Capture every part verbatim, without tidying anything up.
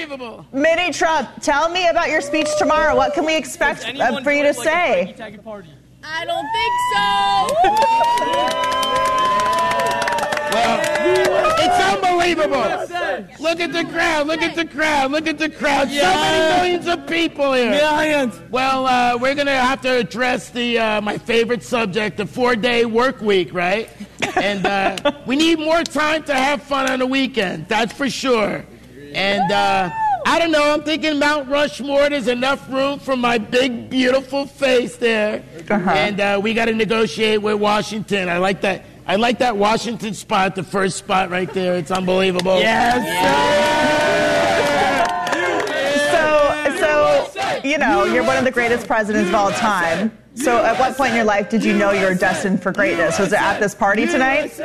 unbelievable. Mini Trump, tell me about your speech tomorrow. What can we expect uh, for you to like say? I don't think so. Well, it's unbelievable. Look at the crowd. Look at the crowd. Look at the crowd. So many millions of people here. Millions. Well, uh, we're going to have to address the uh, my favorite subject, the four-day work week, right? And uh, we need more time to have fun on the weekend. That's for sure. And uh, I don't know. I'm thinking Mount Rushmore. There's enough room for my big, beautiful face there. Uh-huh. And uh, we got to negotiate with Washington. I like that. I like that Washington spot, the first spot right there. It's unbelievable. Yes. So, so you know, you're one of the greatest presidents of all time. So, at what point in your life did you know you were destined for greatness? Was it at this party tonight?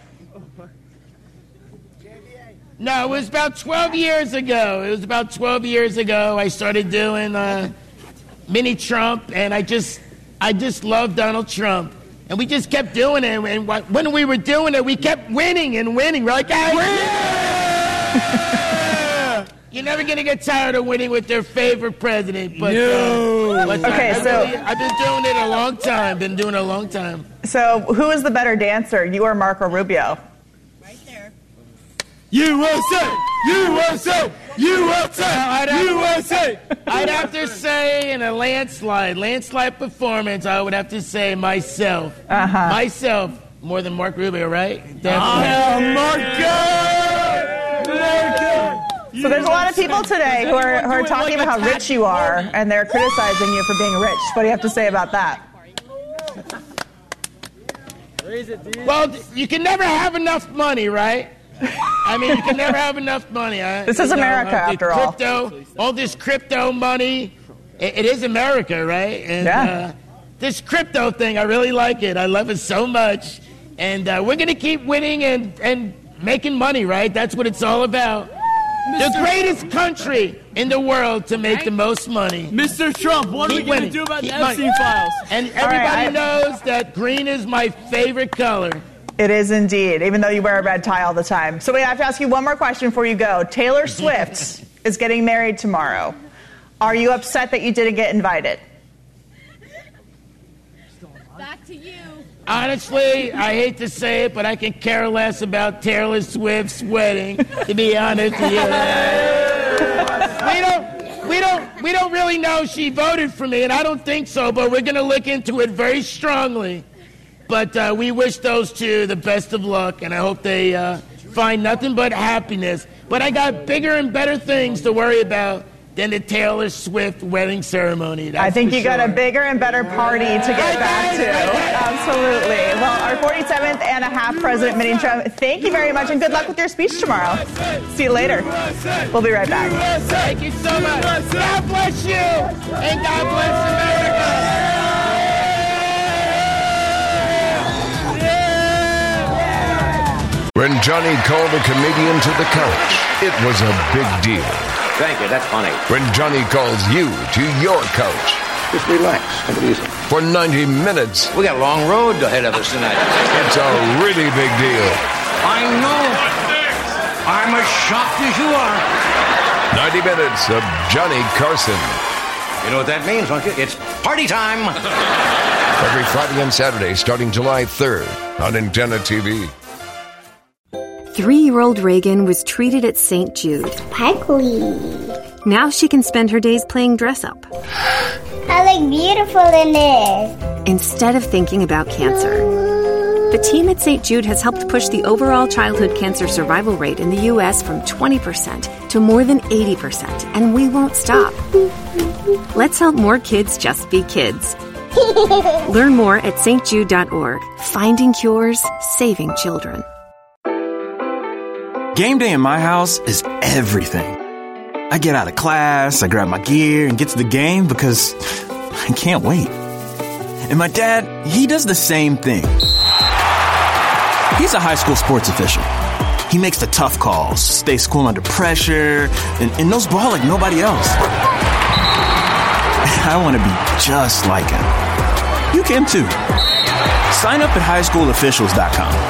No, it was about twelve years ago. It was about twelve years ago. I started doing uh, Mini Trump, and I just, I just loved Donald Trump, and we just kept doing it. And when we were doing it, we kept winning and winning. We're like, hey, yeah! You're never gonna get tired of winning with their favorite president. But, no. uh, but okay, I, so really, I've been doing it a long time. Been doing it a long time. So, who is the better dancer, you or Marco Rubio? U S A! U S A! U S A! I'd have, U S A! I'd have to say in a landslide, landslide performance, I would have to say myself. Uh-huh. Myself, more than Mark Rubio, right? Definitely. Oh, Marco! Marco! So there's a lot of people today who are, who are talking about how rich you are, and they're criticizing you for being rich. What do you have to say about that? Well, you can never have enough money, right? I mean, you can never have enough money. Huh? This is you know, America, uh, after crypto, all. All this crypto money. It, it is America, right? And yeah. uh, this crypto thing, I really like it. I love it so much. And uh, we're going to keep winning and, and making money, right? That's what it's all about. The greatest country in the world to make the most money. Mister Trump, what Keep are we going to winning. do about Keep the Epstein money. files? And everybody right, I- knows that green is my favorite color. It is indeed, even though you wear a red tie all the time. So wait, I have to ask you one more question before you go. Taylor Swift is getting married tomorrow. Are you upset that you didn't get invited? Back to you. Honestly, I hate to say it, but I can care less about Taylor Swift's wedding, to be honest with you. We don't, we don't, we don't really know she voted for me, and I don't think so, but we're going to look into it very strongly. But uh, we wish those two the best of luck, and I hope they uh, find nothing but happiness. But I got bigger and better things to worry about than the Taylor Swift wedding ceremony. That's I think for you sure. got a bigger and better party to get back to. Absolutely. Well, our forty-seventh and a half President Mini Trump, thank you very much, and good luck with your speech tomorrow. See you later. We'll be right back. Thank you so much. God bless you, and God bless America. When Johnny called a comedian to the couch, it was a big deal. Thank you, that's funny. When Johnny calls you to your couch. Just relax, take it easy. For ninety minutes. We got a long road ahead of us tonight. It's a really big deal. I know. I'm as shocked as you are. ninety minutes of Johnny Carson. You know what that means, don't you? It's party time. Every Friday and Saturday starting July third on Antenna T V. Three-year-old Reagan was treated at Saint Jude. Sparkly. Now she can spend her days playing dress-up. I look beautiful in this. Instead of thinking about cancer. The team at Saint Jude has helped push the overall childhood cancer survival rate in the U S from twenty percent to more than eighty percent, and we won't stop. Let's help more kids just be kids. Learn more at st jude dot org. Finding cures, saving children. Game day in my house is everything. I get out of class, I grab my gear, and get to the game because I can't wait. And my dad, he does the same thing. He's a high school sports official. He makes the tough calls, stays cool under pressure, and, and knows ball like nobody else. I want to be just like him. You can too. Sign up at high school officials dot com.